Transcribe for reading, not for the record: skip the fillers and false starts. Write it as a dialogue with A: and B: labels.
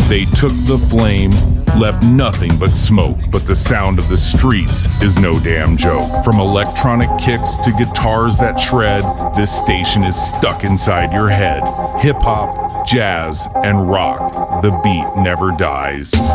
A: They took the flame, left nothing but smoke, but the sound of the streets is no damn joke. From electronic kicks to guitars that shred, this station is stuck inside your head. Hip-hop, jazz, and rock, the beat never dies.